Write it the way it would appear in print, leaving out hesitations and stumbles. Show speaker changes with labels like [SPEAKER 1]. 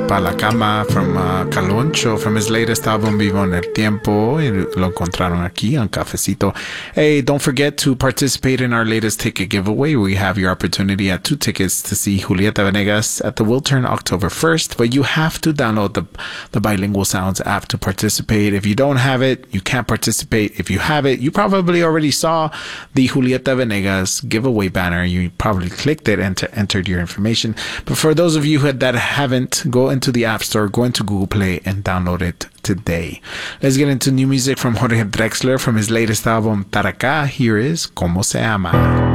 [SPEAKER 1] Pa la Cama from Caloncho from his latest album Vivo en el Tiempo. Y lo encontraron aquí on Cafecito. Hey, don't forget to participate in our latest ticket giveaway. We have your opportunity at 2 tickets to see Julieta Venegas at the Wiltern October 1st, but you have to download the Bilingual Sounds app to participate. If you don't have it, you can't participate. If you have it, you probably already saw the Julieta Venegas giveaway banner. You probably clicked it and entered your information. But for those of you that haven't, go into the App Store, go into Google Play and download it today. Let's get into new music from Jorge Drexler from his latest album Taracá. Here is Como Se Ama.